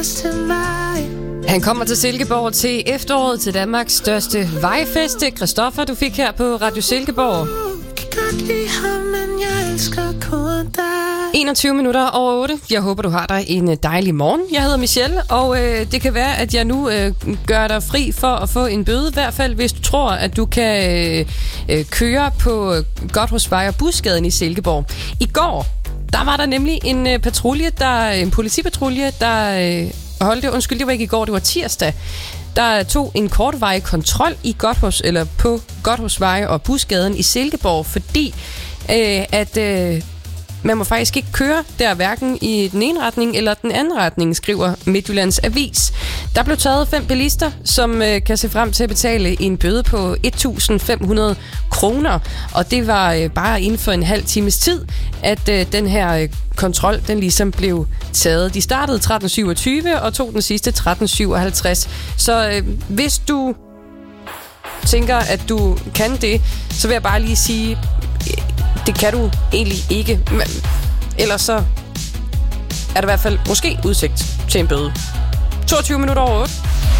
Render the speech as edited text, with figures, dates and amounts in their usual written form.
Han kommer til Silkeborg til efteråret til Danmarks største vejfest. Christoffer, du fik her på Radio Silkeborg. 21 minutter over 8. Jeg håber, du har dig en dejlig morgen. Jeg hedder Michelle, og det kan være, at jeg nu gør dig fri for at få en bøde. I hvert fald, hvis du tror, at du kan køre på Godthåbsvej og Busgaden i Silkeborg. I går, der var der nemlig en politipatrulje, der holdt det var ikke i går, det var tirsdag. Der tog en kortvarig kontrol på Godthåbsvej og Busgaden i Silkeborg, fordi man må faktisk ikke køre der, hverken i den ene retning eller den anden retning, skriver Midtjyllands Avis. Der blev taget 5 bilister, som kan se frem til at betale en bøde på 1.500 kroner. Og det var bare inden for en halv times tid, at den her kontrol, den ligesom blev taget. De startede 13.27 og tog den sidste 13.57. Så hvis du tænker, at du kan det, så vil jeg bare lige sige, det kan du egentlig ikke. Ellers så er der i hvert fald måske udsigt til en bøde. 22 minutter over 8.